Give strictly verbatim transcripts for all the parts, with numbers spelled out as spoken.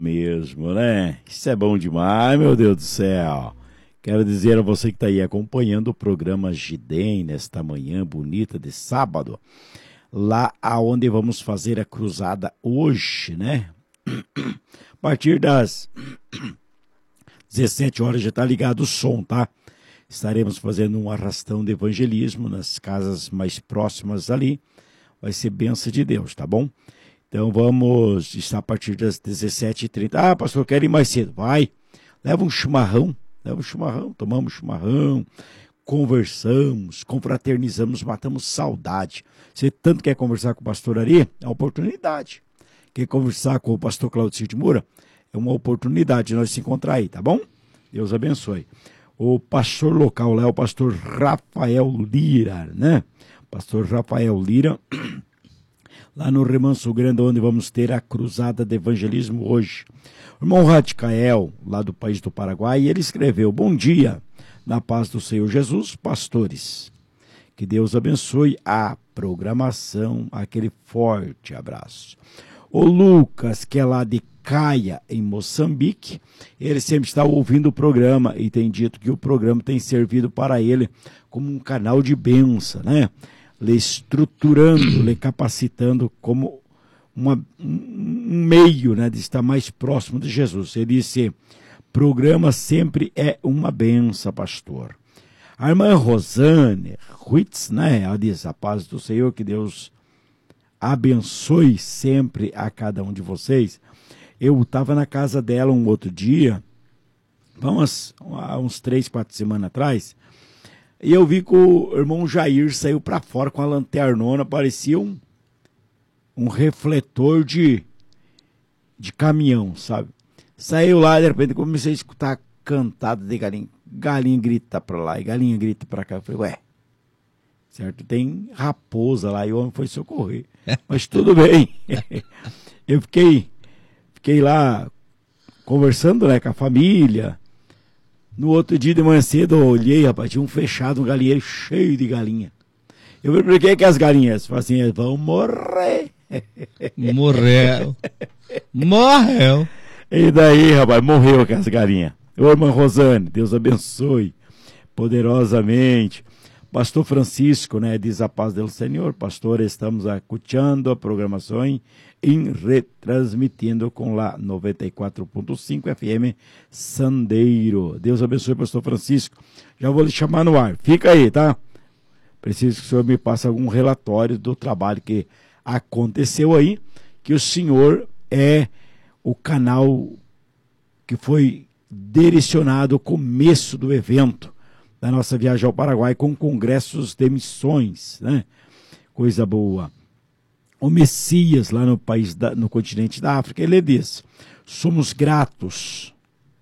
mesmo, né? Isso é bom demais, meu Deus do céu. Quero dizer a você que está aí acompanhando o programa Gidem nesta manhã bonita de sábado, lá aonde vamos fazer a cruzada hoje, né? A partir das dezessete horas já está ligado o som, tá? Estaremos fazendo um arrastão de evangelismo nas casas mais próximas ali. Vai ser bênção de Deus, tá bom? Então vamos estar a partir das dezessete e trinta. Ah, pastor, quero ir mais cedo. Vai, leva um chimarrão, leva um chimarrão, tomamos chimarrão, conversamos, confraternizamos, matamos saudade. Você tanto quer conversar com o pastor Ari, é uma oportunidade. Quer conversar com o pastor Claudio de Moura, é uma oportunidade de nós se encontrar aí, tá bom? Deus abençoe. O pastor local lá é o pastor Rafael Lira, né? Pastor Rafael Lira, lá no Remanso Grande, onde vamos ter a cruzada de evangelismo hoje. O irmão Radicael, lá do país do Paraguai, ele escreveu: bom dia, na paz do Senhor Jesus, pastores. Que Deus abençoe a programação, aquele forte abraço. O Lucas, que é lá de Caia, em Moçambique, ele sempre está ouvindo o programa e tem dito que o programa tem servido para ele como um canal de bênção, né? Lhe estruturando, lhe capacitando como uma, um meio, né, de estar mais próximo de Jesus. Ele disse: programa sempre é uma benção, pastor. A irmã Rosane Ruiz, né, ela diz: a paz do Senhor, que Deus abençoe sempre a cada um de vocês. Eu estava na casa dela um outro dia, vamos, há uns três, quatro semanas atrás, e eu vi que o irmão Jair saiu para fora com a lanternona, parecia um, um refletor de, de caminhão, sabe? Saiu lá, de repente comecei a escutar cantada de galinha. Galinha grita para lá e galinha grita para cá. Eu falei, ué, certo, tem raposa lá, e o homem foi socorrer. Mas tudo bem. Eu fiquei, fiquei lá conversando, né, com a família. No outro dia de manhã cedo eu olhei, rapaz, tinha um fechado, um galinheiro cheio de galinha. Eu falei, por que que as galinhas? Falei assim, elas vão morrer. Morreu. Morreu. E daí, rapaz, morreu aquelas galinhas. Ô, irmã Rosane, Deus abençoe poderosamente. Pastor Francisco, né, diz: a paz do Senhor, pastor, estamos escutando a programação e retransmitindo com lá noventa e quatro ponto cinco F M Sandeiro. Deus abençoe, pastor Francisco. Já vou lhe chamar no ar. Fica aí, tá? Preciso que o senhor me passe algum relatório do trabalho que aconteceu aí, que o senhor é o canal que foi direcionado ao começo do evento da nossa viagem ao Paraguai, com congressos de missões, né? Coisa boa. O Messias, lá no país, da, no continente da África, ele diz: somos gratos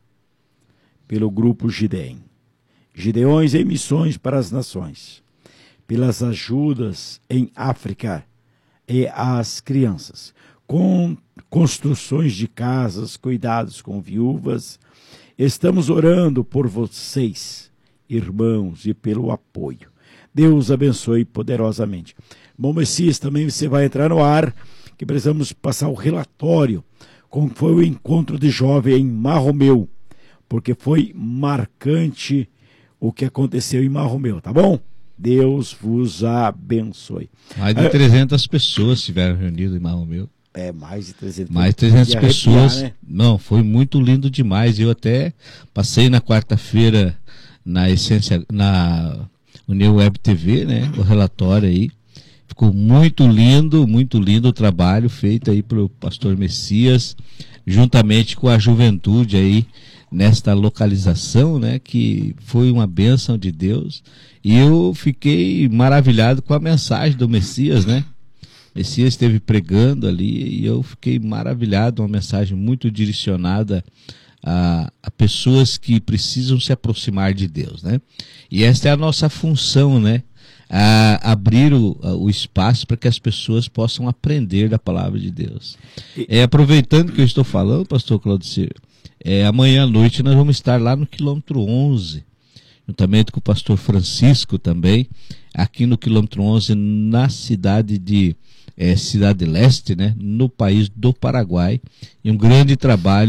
pelo grupo Gidem, Gideões em missões para as nações, pelas ajudas em África e às crianças, com construções de casas, cuidados com viúvas. Estamos orando por vocês, irmãos, e pelo apoio. Deus abençoe poderosamente. Bom, Messias, também você vai entrar no ar, que precisamos passar o relatório, como foi o encontro de jovem em Marromeu, porque foi marcante o que aconteceu em Marromeu, tá bom? Deus vos abençoe. Mais de trezentas pessoas estiveram reunidas em Marromeu. É, mais de trezentas, mais de trezentas pessoas. Arrepiar, né? Não, foi muito lindo demais. Eu até passei na quarta-feira na essência, na União Web T V, né, o relatório aí. Ficou muito lindo, muito lindo o trabalho feito aí pelo pastor Messias, juntamente com a juventude aí nesta localização, né, que foi uma bênção de Deus. E eu fiquei maravilhado com a mensagem do Messias, né? Messias esteve pregando ali e eu fiquei maravilhado, uma mensagem muito direcionada a, a pessoas que precisam se aproximar de Deus, né? E esta é a nossa função, né? A abrir o, a, o espaço para que as pessoas possam aprender da palavra de Deus. E... É, aproveitando que eu estou falando, pastor Claudio, é, amanhã à noite nós vamos estar lá no quilômetro onze, juntamente com o pastor Francisco também, aqui no quilômetro onze, na cidade de é, Cidade Leste, né, no país do Paraguai, e um grande trabalho